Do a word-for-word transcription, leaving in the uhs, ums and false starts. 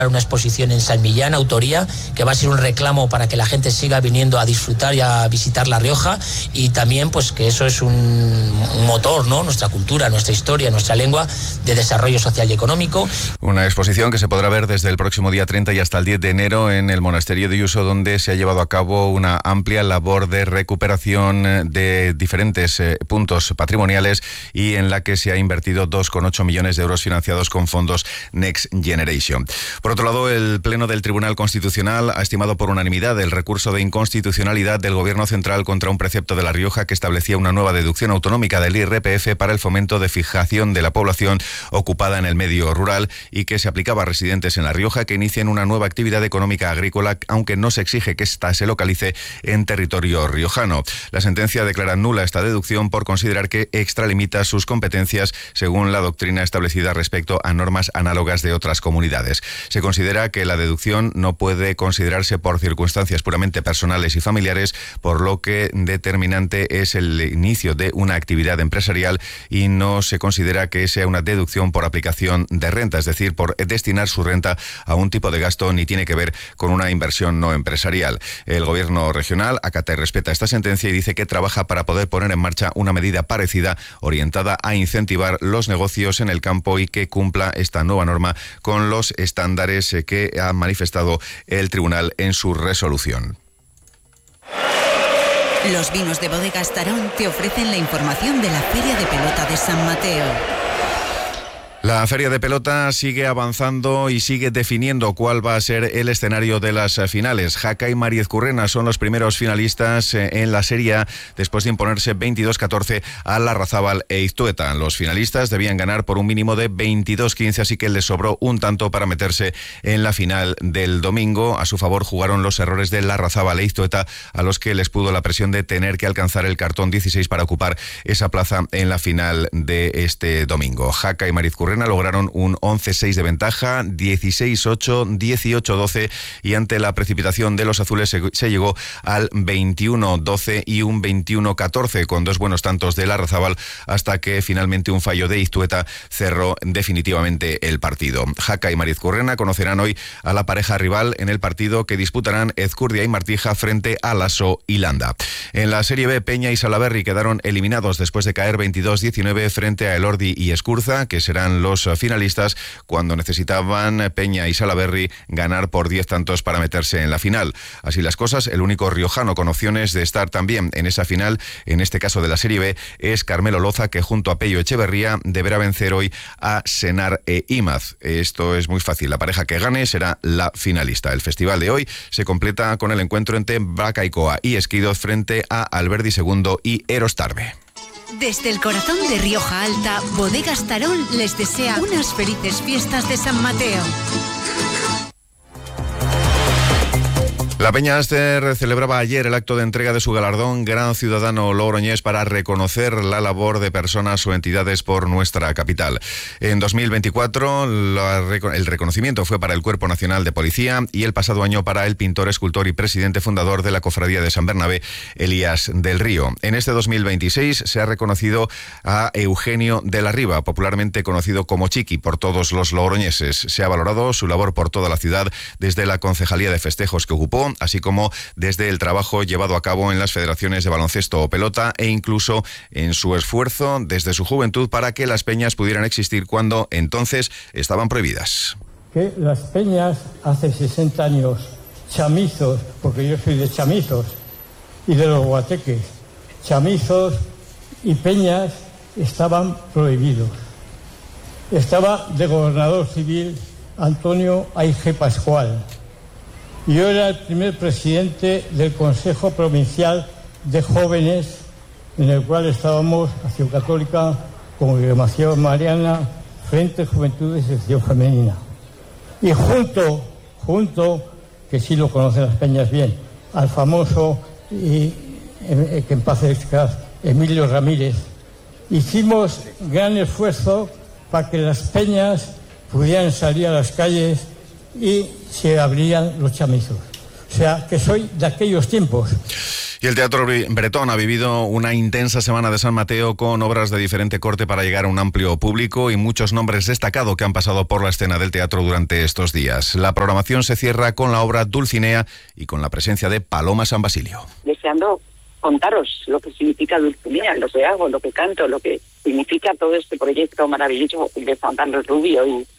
una exposición en San Millán, autoría, que va a ser un reclamo para que la gente siga viniendo a disfrutar y a visitar La Rioja, y también pues que eso es un, un motor, ¿no? Nuestra cultura, nuestra historia, nuestra lengua de desarrollo social y económico. Una exposición que se podrá ver desde el próximo día treinta y hasta el diez de enero en el Monasterio de Ayuso, donde se ha llevado a cabo una amplia labor de recuperación de diferentes eh, puntos patrimoniales y en la que se ha invertido dos coma ocho millones de euros financiados con fondos Next Generation. Por otro lado, el Pleno del Tribunal Constitucional ha estimado por unanimidad el recurso de inconstitucionalidad del Gobierno central contra un precepto de La Rioja que establecía una nueva deducción autonómica del I R P F para el fomento de fijación de la población ocupada en el medio rural y que se aplicaba a residentes en La Rioja que inicien una nueva actividad económica agrícola, aunque no se exige que ésta se localice en territorio riojano. La sentencia declara nula esta deducción por considerar que extralimita sus competencias según la doctrina establecida respecto a normas análogas de otras comunidades. Se considera que la deducción no puede considerarse por circunstancias puramente personales y familiares, por lo que determinante es el inicio de una actividad empresarial y no se considera que sea una deducción por aplicación de renta, es decir, por destinar su renta a un tipo de gasto, ni tiene que ver con una inversión no empresarial. El Gobierno regional acata y respeta esta sentencia y dice que trabaja para poder poner en marcha una medida parecida orientada a incentivar los negocios en el campo y que cumpla esta nueva norma con los estándares que ha manifestado el tribunal en su resolución. Los vinos de Bodegas Tarón te ofrecen la información de la Feria de Pelota de San Mateo. La Feria de Pelota sigue avanzando y sigue definiendo cuál va a ser el escenario de las finales. Jaca y Mariezcurrena son los primeros finalistas en la Serie A después de imponerse veintidós catorce a Larrazábal e Iztueta. Los finalistas debían ganar por un mínimo de veintidós quince, así que les sobró un tanto para meterse en la final del domingo. A su favor jugaron los errores de Larrazábal e Iztueta, a los que les pudo la presión de tener que alcanzar el cartón dieciséis para ocupar esa plaza en la final de este domingo. Jaca y Mariezcurrena lograron un once seis de ventaja, dieciséis ocho, dieciocho doce, y ante la precipitación de los azules se, se llegó al veintiuno doce y un veintiuno catorce con dos buenos tantos de Larrazábal, hasta que finalmente un fallo de Iztueta cerró definitivamente el partido. Jaca y Mariezcurrena conocerán hoy a la pareja rival en el partido que disputarán Ezcurdia y Martija frente a Lasso y Landa. En la Serie B, Peña y Salaberry quedaron eliminados después de caer veintidós diecinueve frente a Elordi y Escurza, que serán los finalistas cuando necesitaban Peña y Salaberry ganar por diez tantos para meterse en la final. Así las cosas, el único riojano con opciones de estar también en esa final, en este caso de la Serie B, es Carmelo Loza, que junto a Pello Echeverría deberá vencer hoy a Senar e Imaz. Esto es muy fácil, la pareja que gane será la finalista. El festival de hoy se completa con el encuentro entre Bacaicoa y Esquidoz frente a Alberdi segundo y Eros Tarbe. Desde el corazón de Rioja Alta, Bodegas Tarón les desea unas felices fiestas de San Mateo. La Peña Aster celebraba ayer el acto de entrega de su galardón Gran Ciudadano Logroñés para reconocer la labor de personas o entidades por nuestra capital. En dos mil veinticuatro la, el reconocimiento fue para el Cuerpo Nacional de Policía y el pasado año para el pintor, escultor y presidente fundador de la Cofradía de San Bernabé, Elías del Río. En este dos mil veintiséis se ha reconocido a Eugenio de la Riva, popularmente conocido como Chiqui por todos los logroñeses. Se ha valorado su labor por toda la ciudad desde la Concejalía de Festejos que ocupó, así como desde el trabajo llevado a cabo en las federaciones de baloncesto o pelota e incluso en su esfuerzo desde su juventud para que las peñas pudieran existir cuando entonces estaban prohibidas. Que las peñas hace sesenta años, chamizos, porque yo soy de chamizos y de los guateques, chamizos y peñas estaban prohibidos. Estaba de gobernador civil Antonio Aige Pascual. Yo era el primer presidente del Consejo Provincial de Jóvenes, en el cual estábamos Acción Católica, Congregación Mariana, Frente Juventudes y Sección Femenina. Y junto, junto, que sí lo conocen las peñas bien, al famoso, y, que en paz descanse, Emilio Ramírez, hicimos gran esfuerzo para que las peñas pudieran salir a las calles y se abrían los chamizos. O sea, que soy de aquellos tiempos. Y el Teatro Bretón ha vivido una intensa semana de San Mateo con obras de diferente corte para llegar a un amplio público y muchos nombres destacados que han pasado por la escena del teatro durante estos días. La programación se cierra con la obra Dulcinea y con la presencia de Paloma San Basilio. Deseando contaros lo que significa Dulcinea, lo que hago, lo que canto, lo que significa todo este proyecto maravilloso de Juan Carlos Rubio y